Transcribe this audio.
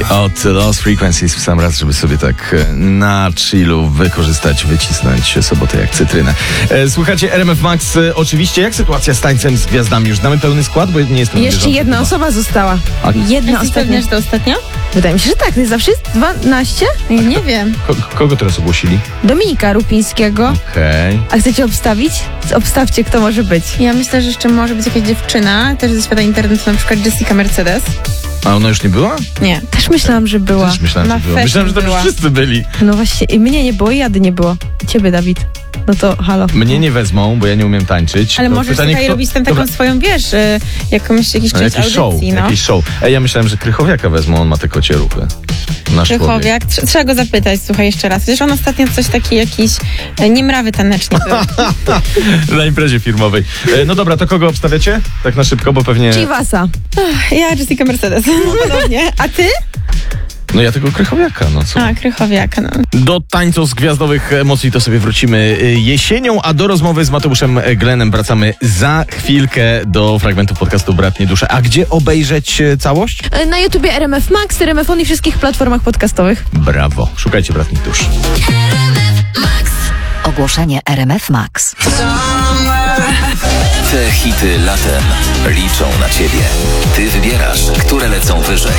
od Lost Frequencies w sam raz, żeby sobie tak na chillu wykorzystać, wycisnąć sobotę jak cytrynę. Słuchajcie, RMF Max, oczywiście. Jak sytuacja z tańcem z gwiazdami? Już znamy pełny skład, bo nie jestem Jeszcze jedna osoba została. Jedna ostatnia. Że to ostatnio? Wydaje mi się, że tak. To jest zawsze jest 12? Nie wiem. Kogo teraz ogłosili? Dominika Rupińskiego. Okej. A chcecie obstawić? Obstawcie, kto może być. Ja myślę, że jeszcze może być jakaś dziewczyna, też ze świata internetu, na przykład Jessica Mercedes. A ona już nie była? Nie. Też myślałam, że była. Też myślałem, że Na była. Myślałem, że tam już była. wszyscy byli. No właśnie, i mnie nie było, i Jady nie było. I ciebie, Dawid. No to halo. Mnie nie wezmą, bo ja nie umiem tańczyć. Ale To możesz pytanie, tutaj robić z tym taką Dobra. swoją, wiesz, jakiś część Jakiś show, audycji, no. jakiś show. Ja myślałem, że Krychowiaka wezmą, on ma te kocie ruchy. Nasz człowiek. Krychowiak. Trzeba go zapytać, słuchaj, jeszcze raz. Wiesz, on ostatnio coś taki jakiś niemrawy tanecznik był. Na imprezie firmowej. No dobra, to kogo obstawiacie? Tak na szybko, bo pewnie... Chivasa. Ja Jessica Mercedes. Podobnie. A ty? No ja tego Krychowiaka, no co? A, Krychowiaka, no. Do tańców z gwiazdowych emocji to sobie wrócimy jesienią, a do rozmowy z Mateuszem Glenem wracamy za chwilkę do fragmentu podcastu Bratnie Dusze. A gdzie obejrzeć całość? Na YouTubie RMF Max, RMF On i wszystkich platformach podcastowych. Brawo. Szukajcie Bratnych Dusz. Ogłoszenie RMF Max. Te hity latem liczą na ciebie. Ty wybierasz, które lecą wyżej.